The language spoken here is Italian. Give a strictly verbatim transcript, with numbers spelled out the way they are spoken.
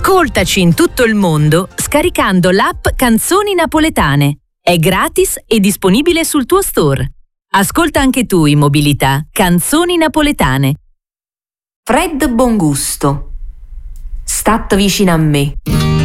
Ascoltaci in tutto il mondo scaricando l'app Canzoni Napoletane. È gratis e disponibile sul tuo store. Ascolta anche tu in mobilità Canzoni Napoletane. Fred Bongusto. Stat vicino a me.